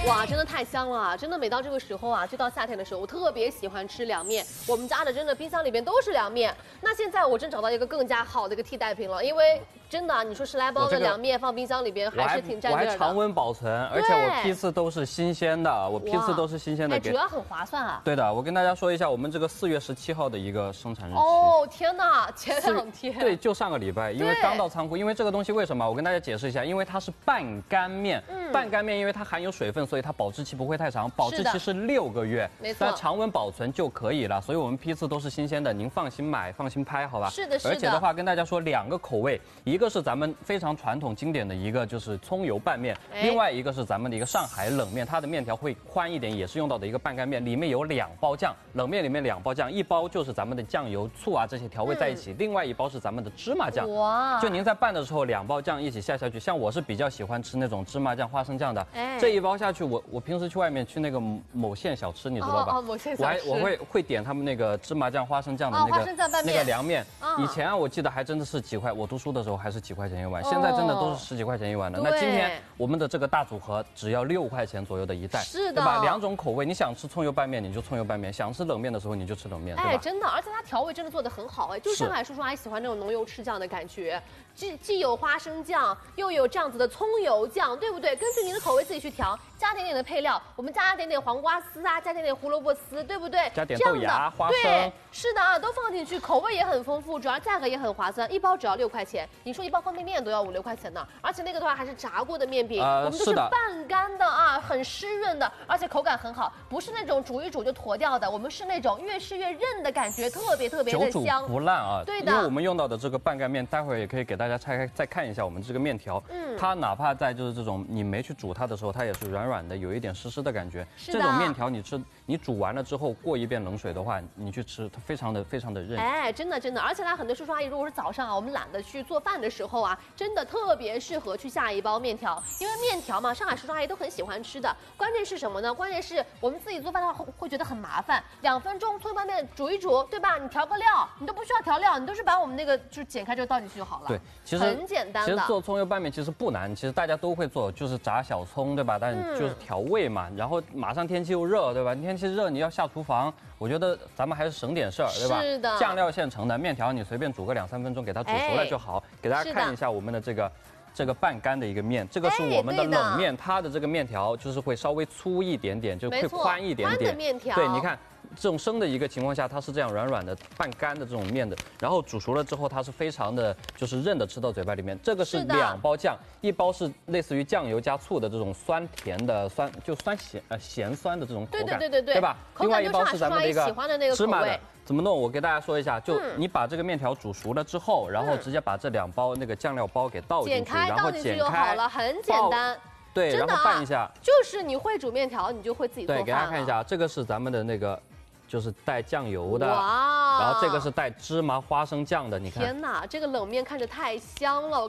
哇，真的太香了啊！真的每到这个时候啊，就到夏天的时候，我特别喜欢吃凉面。我们家的真的冰箱里边都是凉面。那现在我真找到一个更加好的一个替代品了，因为真的啊，你说10来包的凉面放冰箱里边还是挺占地儿的。 我还常温保存，而且我批次都是新鲜的， 哎，主要很划算啊。 对的，我跟大家说一下我们这个4月17号的一个生产日期。 哦，天哪，前2天。 对，就上个礼拜，因为刚到仓库。因为这个东西为什么？我跟大家解释一下，因为它是半干面，半干面因为它含有水分，所以它保质期不会太长，保质期是6个月， 没错， 但常温保存就可以了。所以我们批次都是新鲜的，您放心买，放心拍，好吧？ 是的，是的。 而且的话，跟大家说2个口味，一个是咱们非常传统经典的一个就是葱油拌面，另外一个是咱们的一个上海冷面，它的面条会宽一点，也是用到的一个半干面，里面有2包酱，冷面里面2包酱，一包就是咱们的酱油、醋啊这些调味在一起，另外一包是咱们的芝麻酱。哇！就您在拌的时候2包酱一起下去，像我是比较喜欢吃那种芝麻酱、花生酱的，这一包下去，我平时去外面去那个某县小吃，你知道吧？ 某县小吃。 我会点他们那个芝麻酱、花生酱的那个凉面。以前啊，我记得还真的是几块，我读书的时候还是几块钱一碗，现在真的都是10几块钱一碗的。那今天我们的这个大组合只要6块钱左右的一袋， 是的， 对吧？2种口味，你想吃葱油拌面你就葱油拌面，想吃冷面的时候你就吃冷面，对吧？ 哎，真的，而且它调味真的做得很好，哎，就是上海叔叔阿姨喜欢那种浓油赤酱的感觉，既有花生酱，又有这样子的葱油酱，对不对？根据您的口味自己去调，加点点的配料，我们加点点黄瓜丝啊，加点点胡萝卜丝，对不对？ 加点豆芽、花生， 对，是的啊，都放进去，口味也很丰富，主要价格也很划算，一包只要6块钱。你说一包方便面都要5、6块钱呢，而且那个的话还是炸过的面饼，我们都是半干的啊，很湿润的，而且口感很好，不是那种煮一煮就坨掉的，我们是那种越吃越韧的感觉，特别的香， 久煮不烂啊。 对的， 因为我们用到的这个半干面，待会儿也可以给大家拆开再看一下我们这个面条，它哪怕在就是这种你没去煮它的时候，它也是软软的，有一点湿湿的感觉。这种面条你煮完了之后过一遍冷水的话，你去吃它非常的韧。 哎，真的，而且它很多叔叔阿姨如果是早上啊，我们懒得去做饭的时候啊，真的特别适合去下一包面条，因为面条嘛，上海叔叔阿姨都很喜欢吃的。关键是什么呢？关键是我们自己做饭的话会觉得很麻烦，2分钟葱油拌面煮一煮，对吧？你调个料，你都不需要调料，你都是把我们那个就是剪开之后倒进去就好了。 对，其实很简单的。 其实做葱油拌面其实不难，其实大家都会做，就是炸小葱，对吧？但就是调味嘛。然后马上天气又热，对吧？天气热你要下厨房，我觉得咱们还是省点事儿，对吧？ 是的。 酱料现成的，面条你随便煮个2、3分钟给它煮熟了就好。给大家看一下我们的这个半干的一个面，这个是我们的冷面，它的这个面条就是会稍微粗一点点，就会宽一点点。 宽的面条。 对，你看这种生的一个情况下，它是这样软软的半干的这种面的，然后煮熟了之后，它是非常的就是韧的吃到嘴巴里面。这个是2包酱，一包是类似于酱油加醋的这种酸甜的咸酸的这种口感，对吧？另外一包是咱们的一个芝麻的。怎么弄？我给大家说一下，就你把这个面条煮熟了之后，然后直接把这2包那个酱料包给倒进去，然后剪开就好了， 很简单。 对，然后拌一下。 就是你会煮面条，你就会自己做饭。 对，给大家看一下，这个是咱们的那个，就是带酱油的，哇，然后这个是带芝麻花生酱的，你看。 天哪，这个冷面看着太香了。